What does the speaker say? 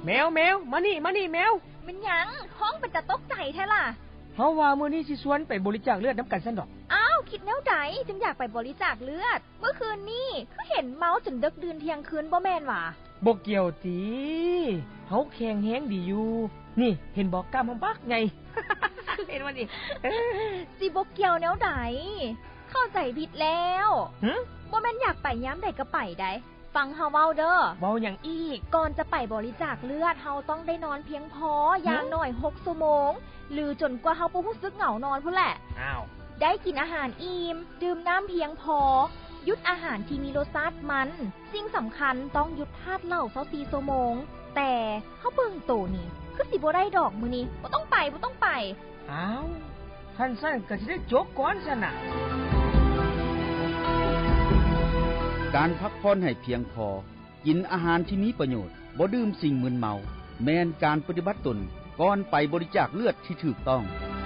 แมวมานี่แมวมันหยังห้องเป็นตะตกใจแท้ล่ะเฮาว่ามื้อนี้สิชวนไปบริจาคเลือดน้ำกันซั่นดอกอ้าวคิดแนวใดจึงอยากไปบริจาคเลือดเมื่อคืนนี้คือเห็นเมาจนดึกดื่นเที่ยงคืนบ่แม่นหว่าบ่เกี่ยวติเฮาแข็งแฮงดีอยู่นี่เห็นบ่กล้ามเฮาบักไง เห็นบ่นี่สิบ่เกี่ยวแนวใดเข้าใจผิดแล้วบ่แม่นอยากไปยามใดก็ไปได้ฟังเฮาเว้าเด้อเว้าหยังอีกก่อนจะไปบริจาคเลือดเฮาต้องได้นอนเพียงพออย่างน้อย6ชั่วโมงหรือจนกว่าเฮาบ่รู้สึกเหงานอนพุ่นแหละอ้าวได้กินอาหารอิ่มดื่มน้ำเพียงพอหยุดอาหารที่มีรสชาติมันสิ่งสำคัญต้องหยุดทาสเหล้า24ชั่วโมงแต่เฮาเบิ่งโตนี่คือสิบ่ได้ดอกมื้อนี้บ่ต้องไปอ้าวคันซั่นก็สิได้จบก่อนซั่นน่ะการพักผ่อนให้เพียงพอกินอาหารที่มีประโยชน์บ่ดื่มสิ่งมึนเมาแม้นการปฏิบัติตนก่อนไปบริจาคเลือดที่ถูกต้อง